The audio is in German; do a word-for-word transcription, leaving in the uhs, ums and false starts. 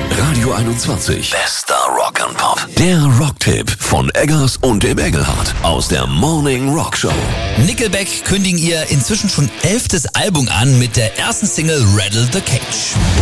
Radio einundzwanzig. Bester Rock and Pop. Der Rocktipp von Eggers und dem Engelhardt aus der Morning Rock Show. Nickelback kündigen ihr inzwischen schon elftes Album an mit der ersten Single Rattle the Cage.